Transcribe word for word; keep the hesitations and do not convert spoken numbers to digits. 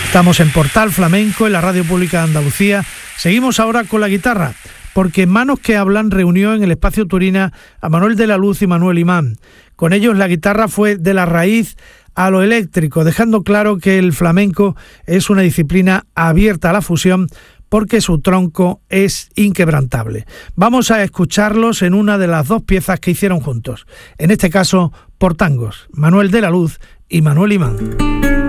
Estamos en Portal Flamenco, en la Radio Pública de Andalucía. Seguimos ahora con la guitarra, porque Manos que Hablan reunió en el Espacio Turina a Manuel de la Luz y Manuel Imán. Con ellos la guitarra fue de la raíz a lo eléctrico, dejando claro que el flamenco es una disciplina abierta a la fusión porque su tronco es inquebrantable. Vamos a escucharlos en una de las dos piezas que hicieron juntos, en este caso por tangos, Manuel de la Luz y Manuel Imán.